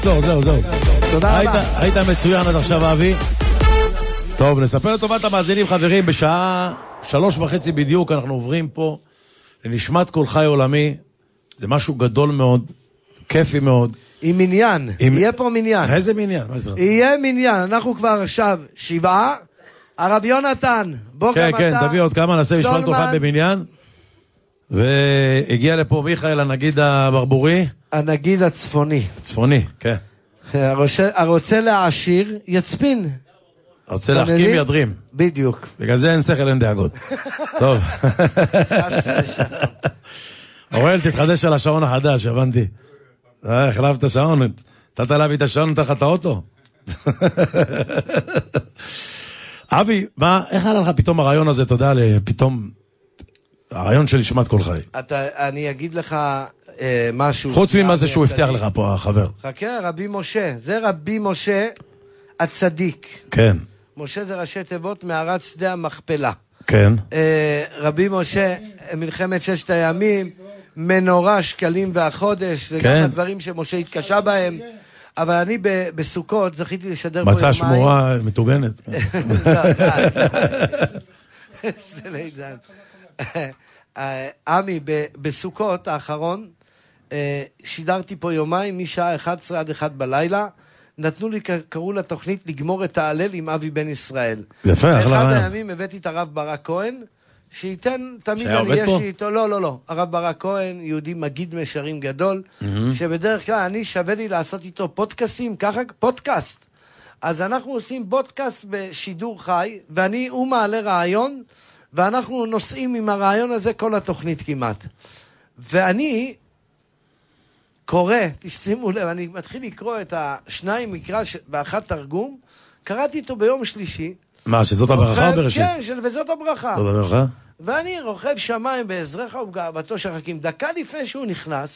זהו. תודה רבה. היית מצוין עד עכשיו, אבי. טוב, נספר לטובת המאזינים, חברים, בשעה 3:30 בדיוק אנחנו עוברים פה לנשמת כל חי עולמי. זה משהו גדול מאוד, כיפי מאוד. עם מניין, יהיה פה מניין. איזה מניין? יהיה מניין, אנחנו כבר עכשיו 7. הרב יונתן, בוא גם אתה. כן, תביא עוד כמה, נעשה נשמת כל חי במניין. והגיע לפה מיכאל, הנגיד הברבורי. הנגיד הצפוני. הצפוני, כן. הרוצה להעשיר, יצפין. רוצה להחכים ידרים. בדיוק. בגלל זה אין שכל, אין דאגות. טוב. אוראל, תתחדש על השעון החדש, הבנתי. החלפת השעון, נתת להביא את השעון, נתת לך את האוטו. אבי, איך עלה לך פתאום הרעיון הזה, תודה לפתאום, הרעיון של נשמת כל חי? אני אגיד לך משהו. חוץ ממה זה שהוא הבטיח לך פה, החבר. חכה, רבי משה. זה רבי משה הצדיק. כן. משה זה ראשי תיבות מערת שדה המכפלה. כן. רבי משה, מלחמת 6 הימים, מנורה שקלים והחודש, זה גם הדברים שמשה התקשה בהם. אבל אני בסוכות זכיתי לשדר פה יומיים. מצא שמורה מטוגנת. זה לא ידעת. עמי, בסוכות האחרון, שידרתי פה יומיים משעה 11 עד 1 בלילה, נתנו לי, קראו לתוכנית לגמור את ההלל עם אבי בן ישראל. יפה, אחלה רעיון. באחד הימים הבאתי את הרב ברק כהן, שייתן, תמיד אני יש איתו, לא, הרב ברק כהן, יהודי מגיד משרים גדול, שבדרך כלל אני שווה לי לעשות איתו פודקאסים, ככה פודקאסט. אז אנחנו עושים פודקאסט בשידור חי, הוא מעלה רעיון, ואנחנו נוסעים עם הרעיון הזה כל התוכנית כמעט. ואני קורא, תשימו לב, אני מתחיל לקרוא את השניים מקרא ואחת תרגום, קראתי אותו ביום שלישי. מה, שזאת הברכה או בראשית? כן, וזאת הברכה. זאת הברכה? ואני רוכב שמיים בעזרך ובגאוותו שחקים. דקה לפני שהוא נכנס,